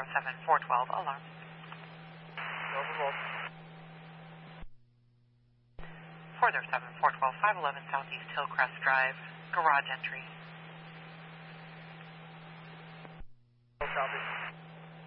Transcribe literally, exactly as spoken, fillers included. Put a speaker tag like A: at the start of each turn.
A: zero seven four one two, alarm.
B: Overvolt.
A: four zero seven four one two, five eleven Southeast Hillcrest Drive, garage entry.
B: Copy.